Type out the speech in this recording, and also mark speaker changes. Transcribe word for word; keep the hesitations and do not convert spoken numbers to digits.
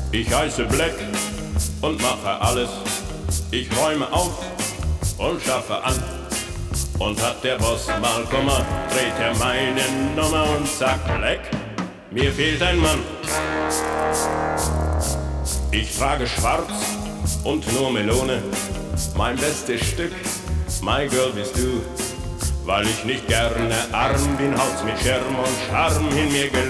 Speaker 1: Ich heiße Black und mache alles. Ich räume auf und schaffe an. Und hat der Boss mal Kummer, dreht er meine Nummer und sagt: Black, mir fehlt ein Mann. Ich trage schwarz und nur Melone, mein bestes Stück, my girl bist du. Weil ich nicht gerne arm bin, haut's mit Scherm und Charme in mir gelegen.